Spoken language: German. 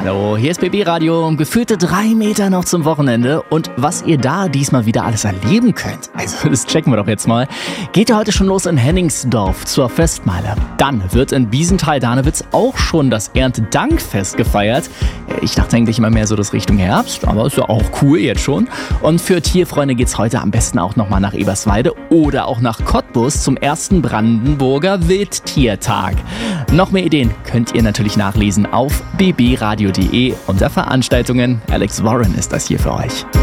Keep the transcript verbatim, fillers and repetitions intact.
Hallo, hier ist B B Radio, gefühlte drei Meter noch zum Wochenende. Und was ihr da diesmal wieder alles erleben könnt, also das checken wir doch jetzt mal, geht ja heute schon los in Henningsdorf zur Festmeile. Dann wird in Biesenthal-Danewitz auch schon das Erntedankfest gefeiert. Ich dachte eigentlich immer mehr so das Richtung Herbst, aber ist ja auch cool jetzt schon. Und für Tierfreunde geht's heute am besten auch nochmal nach Eberswalde oder auch nach Cottbus zum ersten Brandenburger Wildtiertag. Noch mehr Ideen könnt ihr natürlich nachlesen auf b b radio punkt d e unter Veranstaltungen. Alex Warren ist das hier für euch.